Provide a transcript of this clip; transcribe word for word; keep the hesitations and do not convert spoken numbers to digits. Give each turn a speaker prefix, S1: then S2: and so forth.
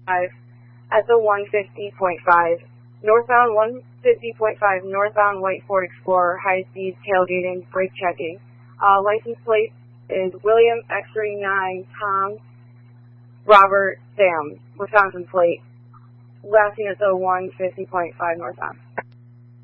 S1: five, S O one fifty point five, northbound one fifty point five, northbound white Ford Explorer, high speed tailgating, brake checking. Uh, license plate is William X-ray nine, Tom, Robert, Sam, Wisconsin plate. Last name is O one fifty point five northbound.